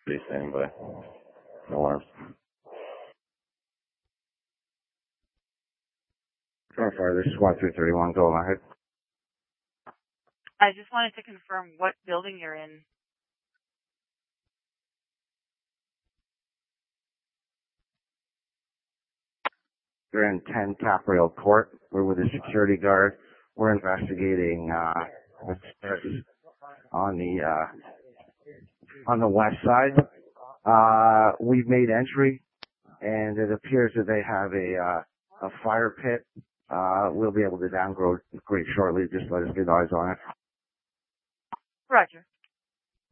Pretty same, but no alarms. Fire, this is 1331, go ahead. I just wanted to confirm what building you're in. We're in 10 Caprail Court. We're with a security guard. We're investigating on the west side. We've made entry, and it appears that they have a fire pit. We'll be able to downgrade shortly. Just let us get eyes on it. Roger.